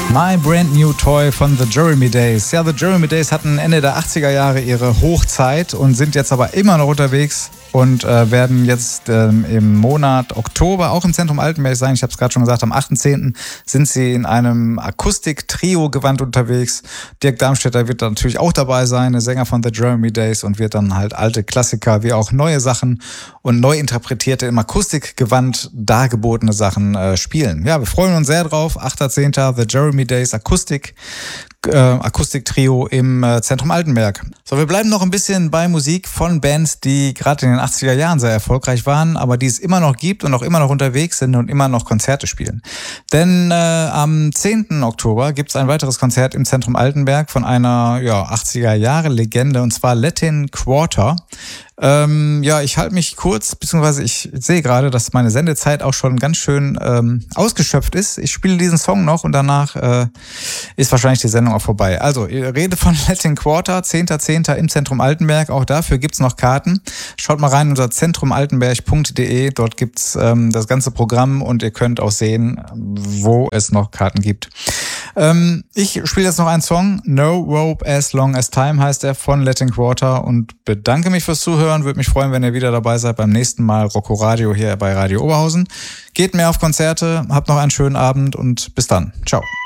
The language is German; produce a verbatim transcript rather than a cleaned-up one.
My Brand New Toy von The Jeremy Days. Ja, The Jeremy Days hatten Ende der achtziger Jahre ihre Hochzeit und sind jetzt aber immer noch unterwegs und äh, werden jetzt ähm, im Monat Oktober auch im Zentrum Altenberg sein. Ich habe es gerade schon gesagt, am achten zehnten sind sie in einem Akustik-Trio-Gewand unterwegs. Dirk Darmstädter wird da natürlich auch dabei sein, der Sänger von The Jeremy Days, und wird dann halt alte Klassiker wie auch neue Sachen und neu interpretierte im Akustikgewand dargebotene Sachen äh, spielen. Ja, wir freuen uns sehr drauf. achter zehnter The Jeremy Days Akustik. Äh, Akustik-Trio im äh, Zentrum Altenberg. So, wir bleiben noch ein bisschen bei Musik von Bands, die gerade in den achtziger Jahren sehr erfolgreich waren, aber die es immer noch gibt und auch immer noch unterwegs sind und immer noch Konzerte spielen. Denn äh, am zehnten Oktober gibt es ein weiteres Konzert im Zentrum Altenberg von einer ja, achtziger Jahre Legende, und zwar Latin Quarter. Ähm, ja, ich halte mich kurz, beziehungsweise ich sehe gerade, dass meine Sendezeit auch schon ganz schön ähm, ausgeschöpft ist. Ich spiele diesen Song noch und danach äh, ist wahrscheinlich die Sendung auch vorbei. Also, ihr redet von Latin Quarter, zehnter zehnter im Zentrum Altenberg. Auch dafür gibt's noch Karten. Schaut mal rein unter zentrumaltenberg punkt de. Dort gibt's ähm, das ganze Programm und ihr könnt auch sehen, wo es noch Karten gibt. Ähm, ich spiele jetzt noch einen Song. No Rope as Long as Time heißt er, von Latin Quarter, und bedanke mich fürs Zuhören. Würde mich freuen, wenn ihr wieder dabei seid beim nächsten Mal Rocco Radio hier bei Radio Oberhausen. Geht mehr auf Konzerte, habt noch einen schönen Abend und bis dann. Ciao.